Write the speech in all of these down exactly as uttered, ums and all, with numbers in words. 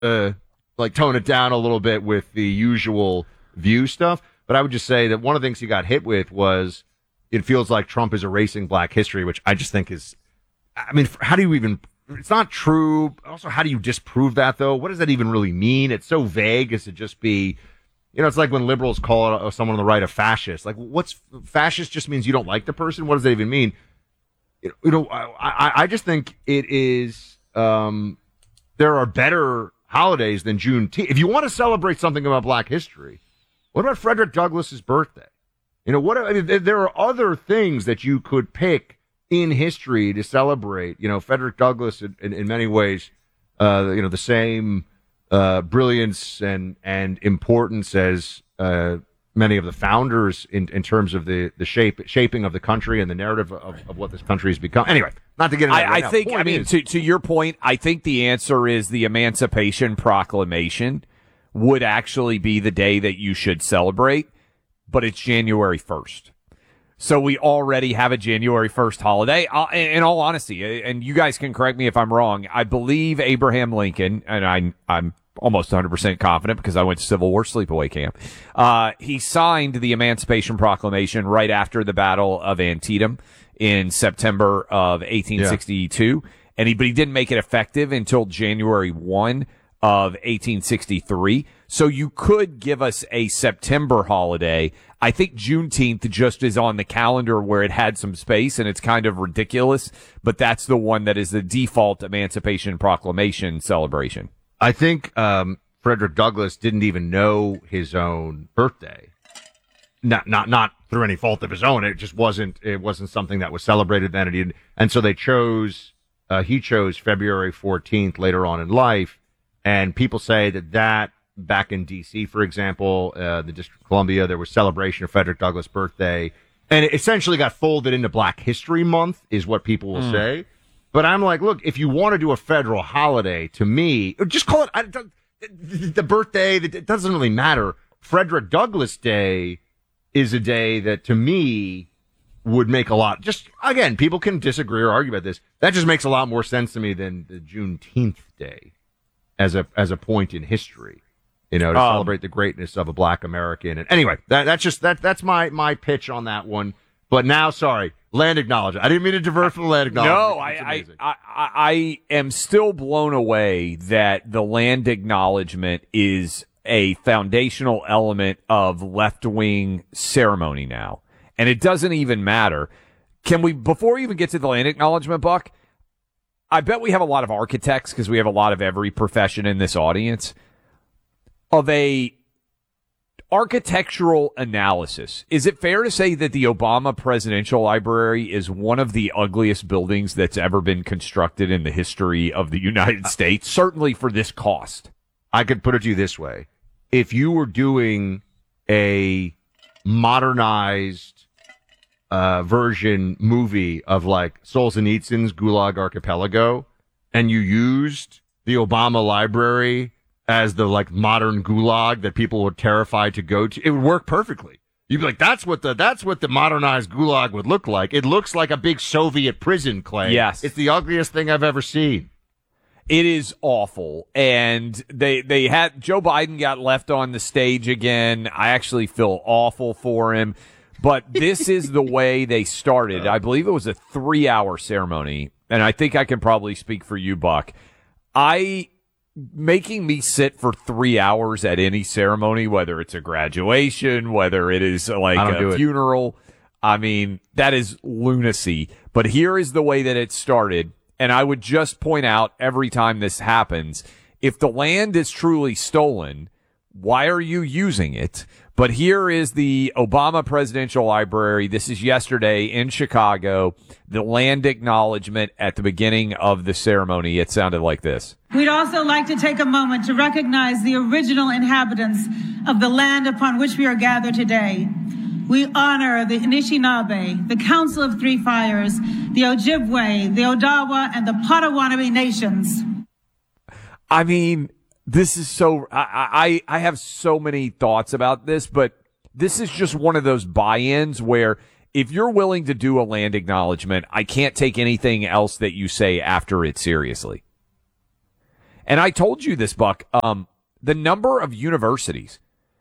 uh, like tone it down a little bit with the usual view stuff. But I would just say that one of the things he got hit with was it feels like Trump is erasing black history, which I just think is, I mean, how do you even, it's not true. Also, how do you disprove that, though? What does that even really mean? It's so vague as to just be, you know, it's like when liberals call someone on the right a fascist. Like, what's fascist just means you don't like the person? What does that even mean? You know, I, I, I just think it is, um, there are better holidays than Juneteenth. If you want to celebrate something about black history, what about Frederick Douglass's birthday? You know, what, I mean, there are other things that you could pick in history to celebrate. You know, Frederick Douglass, in, in, in many ways, uh, you know, the same uh, brilliance and, and importance as uh, many of the founders in, in terms of the, the shape shaping of the country and the narrative of, of what this country has become. Anyway, not to get into that I, right I now. think, Point I mean, is, to, to your point, I think the answer is the Emancipation Proclamation would actually be the day that you should celebrate, but it's January first. So we already have a January first holiday. Uh, in, in all honesty, and you guys can correct me if I'm wrong, I believe Abraham Lincoln, and I, I'm almost one hundred percent confident because I went to Civil War sleepaway camp, uh, he signed the Emancipation Proclamation right after the Battle of Antietam in September of eighteen sixty-two, yeah. and he, but he didn't make it effective until January first of eighteen sixty-three. So you could give us a September holiday. I think Juneteenth just is on the calendar where it had some space and it's kind of ridiculous, but that's the one that is the default Emancipation Proclamation celebration. I think um, Frederick Douglass didn't even know his own birthday. Not, not, not through any fault of his own. It just wasn't, it wasn't something that was celebrated then. And, he, and so they chose, uh, he chose February fourteenth later on in life. And people say that that back in D C, for example, uh, the District of Columbia, there was celebration of Frederick Douglass' birthday, and it essentially got folded into Black History Month, is what people will mm. say. But I'm like, look, if you want to do a federal holiday, to me, just call it I, the birthday. It doesn't really matter. Frederick Douglass Day is a day that, to me, would make a lot. Just again, people can disagree or argue about this. That just makes a lot more sense to me than the Juneteenth Day as a as a point in history, you know, to um, celebrate the greatness of a black American. And anyway, that that's just that that's my my pitch on that one. But now, sorry, land acknowledgement. I didn't mean to divert from the land acknowledgement. No, I I, I I am still blown away that the land acknowledgement is a foundational element of left-wing ceremony now, and it doesn't even matter. Can we, before we even get to the land acknowledgement, Buck? I bet we have a lot of architects, because we have a lot of every profession in this audience, of a architectural analysis. Is it fair to say that the Obama Presidential Library is one of the ugliest buildings that's ever been constructed in the history of the United States, certainly for this cost? I could put it to you this way. If you were doing a modernized Uh, version movie of like Solzhenitsyn's Gulag Archipelago, and you used the Obama Library as the like modern Gulag that people were terrified to go to, it would work perfectly. You'd be like, that's what the that's what the modernized Gulag would look like. It looks like a big Soviet prison, Clay. Yes, it's the ugliest thing I've ever seen. It is awful, and they they had Joe Biden got left on the stage again. I actually feel awful for him. But this is the way they started. I believe it was a three-hour ceremony, and I think I can probably speak for you, Buck. I making me sit for three hours at any ceremony, whether it's a graduation, whether it is like a funeral, I mean, that is lunacy. But here is the way that it started, and I would just point out every time this happens, if the land is truly stolen, why are you using it? But here is the Obama Presidential Library. This is yesterday in Chicago, the land acknowledgement at the beginning of the ceremony. It sounded like this. We'd also like to take a moment to recognize the original inhabitants of the land upon which we are gathered today. We honor the Anishinaabe, the Council of Three Fires, the Ojibwe, the Odawa, and the Potawatomi nations. I mean, this is so, I, I, I have so many thoughts about this, but this is just one of those buy-ins where if you're willing to do a land acknowledgement, I can't take anything else that you say after it seriously. And I told you this, Buck, um, the number of universities,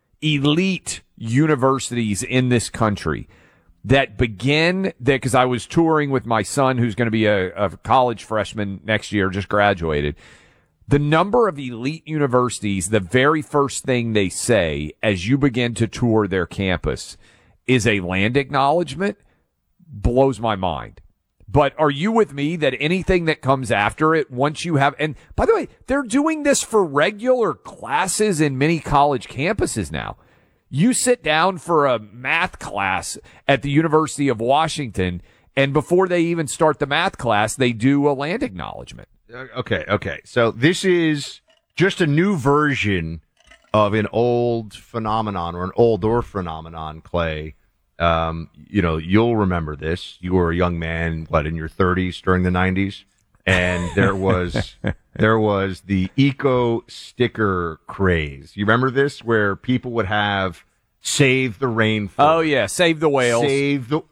elite universities in this country that begin that, because I was touring with my son who's going to be a, a college freshman next year, just graduated. The number of elite universities, the very first thing they say as you begin to tour their campus is a land acknowledgement, blows my mind. But are you with me that anything that comes after it, once you have, and by the way, they're doing this for regular classes in many college campuses now. You sit down for a math class at the University of Washington, and before they even start the math class, they do a land acknowledgement. Okay, okay. So this is just a new version of an old phenomenon or an older phenomenon, Clay. Um, you know, you'll remember this. You were a young man, what, in your thirties during the nineties? And there was there was the eco sticker craze. You remember this, where people would have save the rainforest. Oh yeah, save the whales. Save the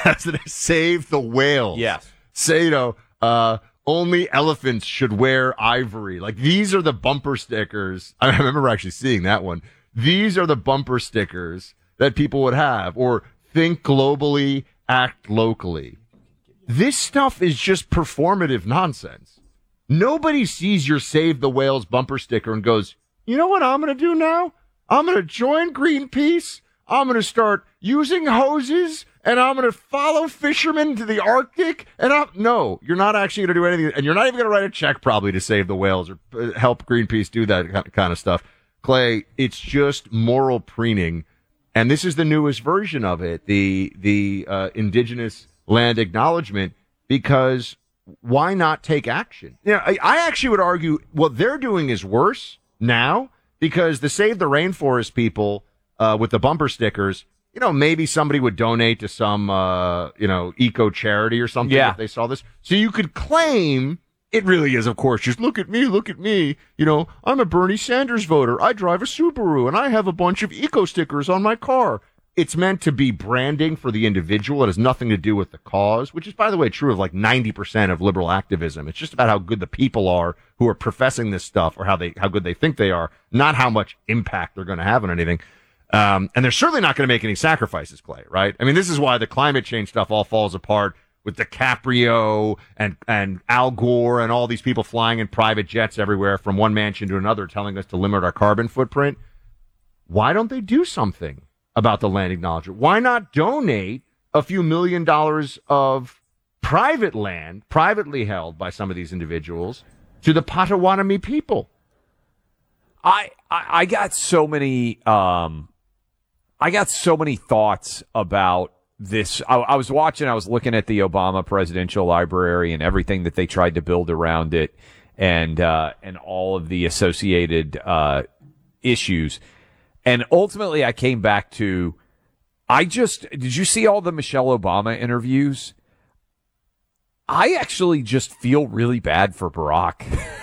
save the whales. Yes. Say, you know, uh, only elephants should wear ivory. Like, these are the bumper stickers. I remember actually seeing that one. These are the bumper stickers that people would have. Or think globally, act locally. This stuff is just performative nonsense. Nobody sees your Save the Whales bumper sticker and goes, you know what I'm going to do now? I'm going to join Greenpeace. I'm going to start using hoses, and I'm going to follow fishermen to the Arctic. And I'm, no, you're not actually going to do anything. And you're not even going to write a check probably to save the whales or help Greenpeace do that kind of stuff. Clay, it's just moral preening. And this is the newest version of it, the, the, uh, indigenous land acknowledgement, because why not take action? You know, I, I actually would argue what they're doing is worse now, because the Save the Rainforest people, uh, with the bumper stickers, you know, maybe somebody would donate to some, uh, you know, eco charity or something yeah. if they saw this. So you could claim it really is, of course, just look at me, look at me. You know, I'm a Bernie Sanders voter. I drive a Subaru and I have a bunch of eco stickers on my car. It's meant to be branding for the individual. It has nothing to do with the cause, which is, by the way, true of like ninety percent of liberal activism. It's just about how good the people are who are professing this stuff, or how they, how good they think they are, not how much impact they're going to have on anything. Um, and they're certainly not going to make any sacrifices, Clay, right? I mean, this is why the climate change stuff all falls apart with DiCaprio and, and Al Gore and all these people flying in private jets everywhere from one mansion to another, telling us to limit our carbon footprint. Why don't they do something about the land acknowledgement? Why not donate a few million dollars of private land, privately held by some of these individuals, to the Potawatomi people? I, I, I got so many, um, I got so many thoughts about this. I, I was watching, I was looking at the Obama Presidential Library and everything that they tried to build around it, and, uh, and all of the associated, uh, issues. And ultimately, I came back to, I just, did you see all the Michelle Obama interviews? I actually just feel really bad for Barack.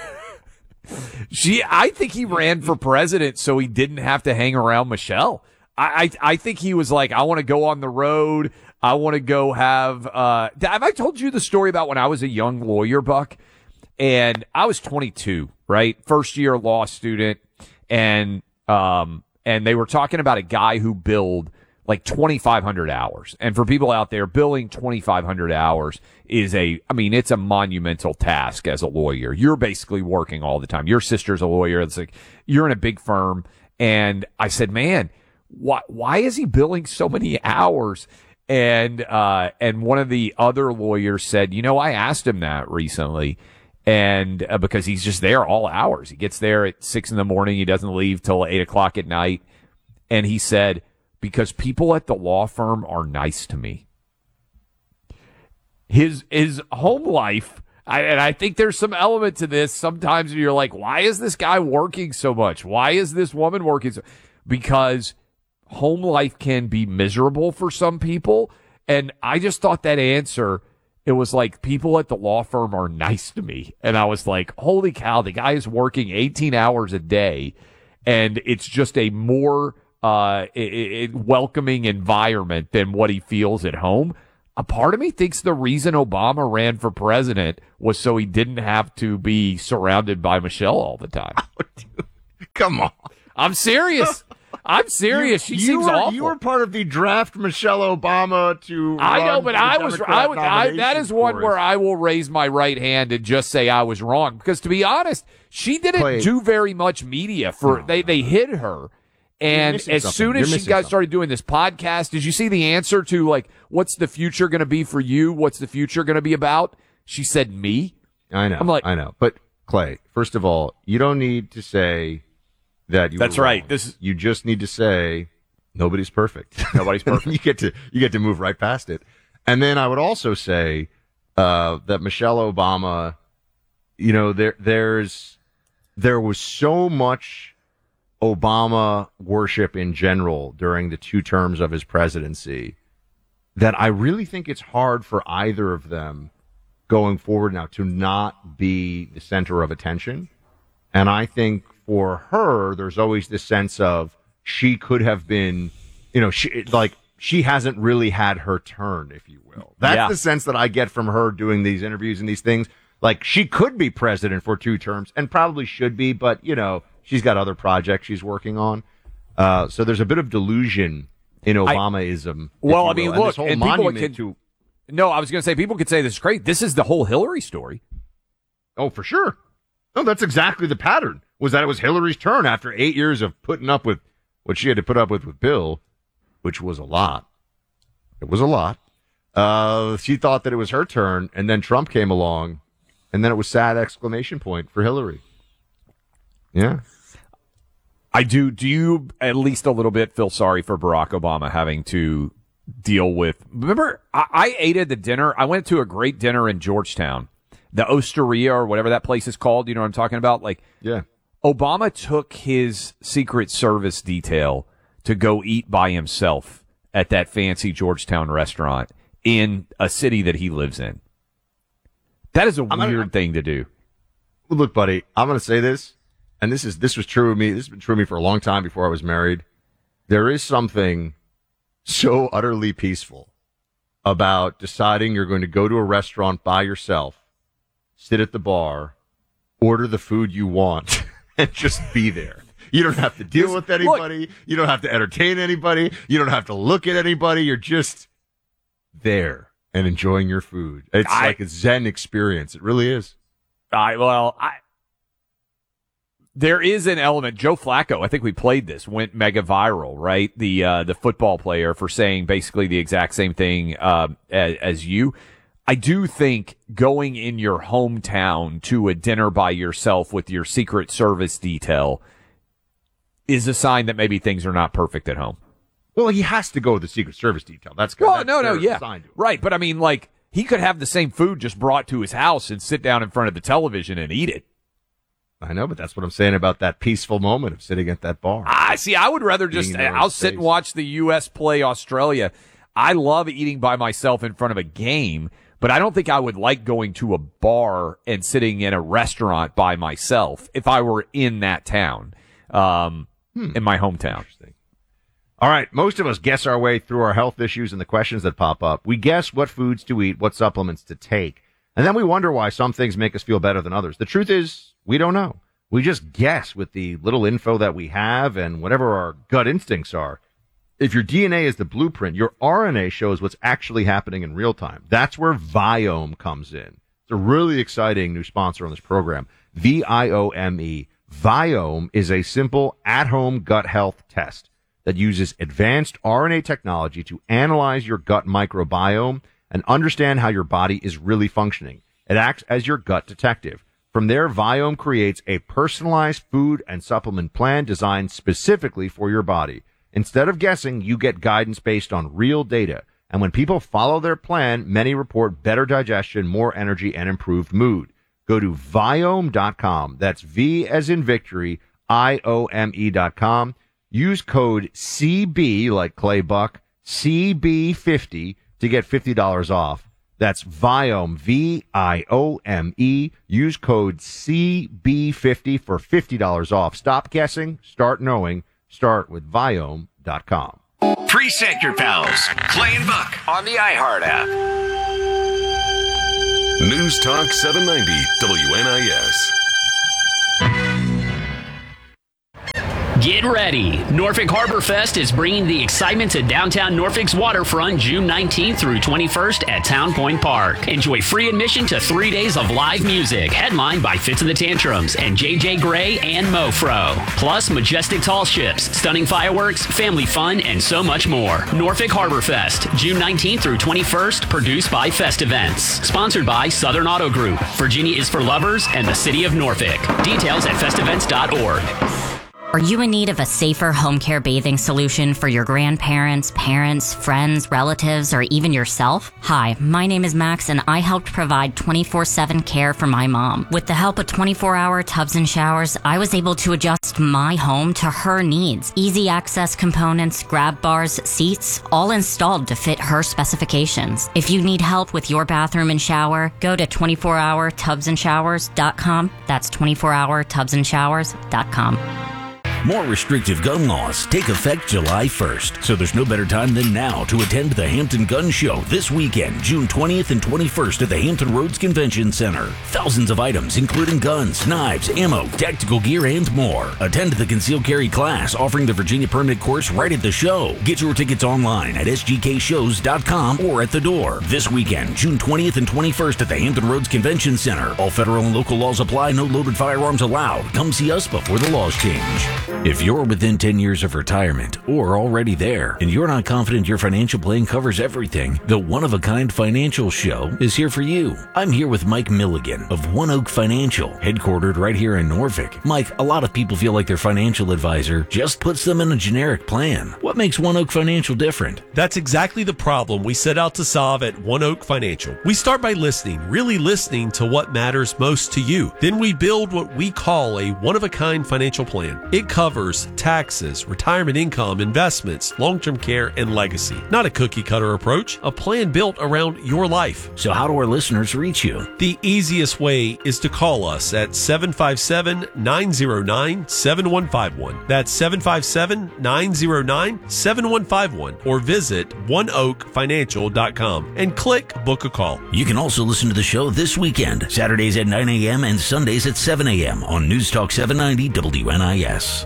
She, I think he ran for president so he didn't have to hang around Michelle. I, I, I think he was like, I want to go on the road. I want to go have, uh, have I told you the story about when I was a young lawyer, Buck? And I was twenty-two, right? First year law student. And, um, and they were talking about a guy who billed like twenty-five hundred hours. And for people out there, billing twenty-five hundred hours is a, I mean, it's a monumental task as a lawyer. You're basically working all the time. Your sister's a lawyer. It's like, you're in a big firm. And I said, man, why, why is he billing so many hours? And, uh, and one of the other lawyers said, you know, I asked him that recently. And uh, because he's just there all hours. He gets there at six in the morning. He doesn't leave till eight o'clock at night. And he said, because people at the law firm are nice to me. His, his home life, I, and I think there's some element to this. Sometimes you're like, why is this guy working so much? Why is this woman working so? Because home life can be miserable for some people. And I just thought that answer, it was like, people at the law firm are nice to me. And I was like, holy cow, the guy is working eighteen hours a day. And it's just a more uh it, it welcoming environment than what he feels at home. A part of me thinks the reason Obama ran for president was so he didn't have to be surrounded by Michelle all the time. Oh, dude. Come on. I'm serious. I'm serious. You, she you seems were, awful. You were part of the draft Michelle Obama to. I know, run but for the I was. I, would, I that nomination is one for where us. I will raise my right hand and just say I was wrong. Because to be honest, she didn't Clay. do very much media for. No. They they hid her. And missing as something. soon as You're she missing got something. started doing this podcast, did you see the answer to like what's the future going to be for you? What's the future going to be about? She said me. I know. I'm like- I know. But Clay, first of all, you don't need to say that you. That's were right. wrong. This is- you just need to say nobody's perfect. Nobody's And perfect. you get to you get to move right past it. And then I would also say uh, that Michelle Obama, you know, there there's there was so much Obama worship in general during the two terms of his presidency that I really think it's hard for either of them going forward now to not be the center of attention. And I think for her, there's always this sense of she could have been, you know, she like she hasn't really had her turn, if you will. That's Yeah. the sense that I get from her doing these interviews and these things. Like she could be president for two terms and probably should be, but you know, she's got other projects she's working on. Uh, so there's a bit of delusion in Obamaism. if Well, you I mean, will. And look, this whole and people monument can- to, No, I was going to say people could say this is great. This is the whole Hillary story. oh, for sure. No, that's exactly the pattern. Was that it was Hillary's turn after eight years of putting up with what she had to put up with with Bill, which was a lot. It was a lot. Uh, she thought that it was her turn, and then Trump came along, and then it was sad exclamation point for Hillary. Yeah. I do. Do you at least a little bit feel sorry for Barack Obama having to deal with? Remember, I, I ate at the dinner. I went to a great dinner in Georgetown, the Osteria or whatever that place is called. You know what I'm talking about? Like, Yeah. Obama took his Secret Service detail to go eat by himself at that fancy Georgetown restaurant in a city that he lives in. That is a I'm gonna- weird thing to do. Well, look, buddy, I'm going to say this, and this is this was true of me. This has been true of me for a long time before I was married. There is something so utterly peaceful about deciding you're going to go to a restaurant by yourself, sit at the bar, order the food you want, and just be there. You don't have to deal with anybody. You don't have to entertain anybody. You don't have to look at anybody. You're just there and enjoying your food. It's I- like a Zen experience. It really is. I well, I there is an element. Joe Flacco, I think we played this, went mega viral, right? The uh, the football player for saying basically the exact same thing uh, as, as you. I do think going in your hometown to a dinner by yourself with your Secret Service detail is a sign that maybe things are not perfect at home. Well, he has to go with the Secret Service detail. That's good. Well, That's no, no, their yeah, sign to it. right. But I mean, like, he could have the same food just brought to his house and sit down in front of the television and eat it. I know, but that's what I'm saying about that peaceful moment of sitting at that bar. I see. I would rather just. Eating their own I'll sit and space. watch the U S play Australia. I love eating by myself in front of a game, but I don't think I would like going to a bar and sitting in a restaurant by myself if I were in that town, um, Hmm. in my hometown. Interesting. All right, most of us guess our way through our health issues and the questions that pop up. We guess what foods to eat, what supplements to take, and then we wonder why some things make us feel better than others. The truth is, we don't know. We just guess with the little info that we have and whatever our gut instincts are. If your D N A is the blueprint, your R N A shows what's actually happening in real time. That's where Viome comes in. It's a really exciting new sponsor on this program. V I O M E. Viome is a simple at-home gut health test that uses advanced R N A technology to analyze your gut microbiome and understand how your body is really functioning. It acts as your gut detective. From there, Viome creates a personalized food and supplement plan designed specifically for your body. Instead of guessing, you get guidance based on real data. And when people follow their plan, many report better digestion, more energy, and improved mood. Go to Viome dot com. That's V as in victory, I O M E dot com. Use code C B, like Clay Buck, C B fifty to get fifty dollars off. That's Viome, V I O M E. Use code C B fifty for fifty dollars off. Stop guessing, start knowing. Start with Viome dot com. Preset your pals, Clay and Buck, on the iHeart app. News Talk seven ninety W N I S. Get ready. Norfolk Harbor Fest is bringing the excitement to downtown Norfolk's waterfront June nineteenth through twenty-first at Town Point Park. Enjoy free admission to three days of live music, headlined by Fitz and the Tantrums and J J Gray and Mofro. Plus, majestic tall ships, stunning fireworks, family fun, and so much more. Norfolk Harbor Fest, June nineteenth through twenty-first, produced by Fest Events. Sponsored by Southern Auto Group. Virginia is for lovers and the city of Norfolk. Details at fest events dot org. Are you in need of a safer home care bathing solution for your grandparents, parents, friends, relatives, or even yourself? Hi, my name is Max, and I helped provide twenty-four seven care for my mom. With the help of twenty-four hour tubs and showers, I was able to adjust my home to her needs. Easy access components, grab bars, seats, all installed to fit her specifications. If you need help with your bathroom and shower, go to twenty-four hour tubs and showers dot com. That's twenty-four hour tubs and showers dot com. More restrictive gun laws take effect July first, so there's no better time than now to attend the Hampton Gun Show this weekend, June twentieth and twenty-first at the Hampton Roads Convention Center. Thousands of items, including guns, knives, ammo, tactical gear, and more. Attend the concealed carry class offering the Virginia Permit course right at the show. Get your tickets online at s g k shows dot com or at the door. This weekend, June twentieth and twenty-first at the Hampton Roads Convention Center. All federal and local laws apply. No loaded firearms allowed. Come see us before the laws change. If you're within ten years of retirement or already there and you're not confident your financial plan covers everything, the One of a Kind Financial Show is here for you. I'm here with Mike Milligan of One Oak Financial, headquartered right here in Norfolk. Mike, a lot of people feel like their financial advisor just puts them in a generic plan. What makes One Oak Financial different? That's exactly the problem we set out to solve at One Oak Financial. We start by listening, really listening to what matters most to you. Then we build what we call a one-of-a-kind financial plan. It covers taxes, retirement income, investments, long-term care, and legacy. Not a cookie-cutter approach, a plan built around your life. So how do our listeners reach you? The easiest way is to call us at seven five seven, nine zero nine, seven one five one. That's seven five seven, nine zero nine, seven one five one. Or visit one oak financial dot com and click Book a Call. You can also listen to the show this weekend, Saturdays at nine a.m. and Sundays at seven a.m. on News Talk seven ninety W N I S.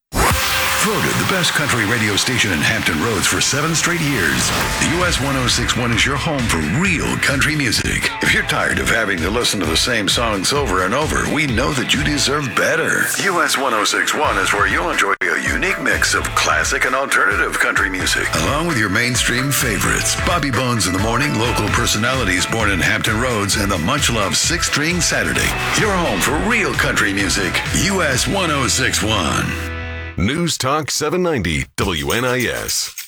Voted the best country radio station in Hampton Roads for seven straight years, the U S one oh six point one is your home for real country music. If you're tired of having to listen to the same songs over and over, we know that you deserve better. U S one oh six point one is where you'll enjoy a unique mix of classic and alternative country music, along with your mainstream favorites. Bobby Bones in the morning, local personalities born in Hampton Roads, and the much-loved Six String Saturday. Your home for real country music, U S one oh six point one. News Talk seven ninety W N I S.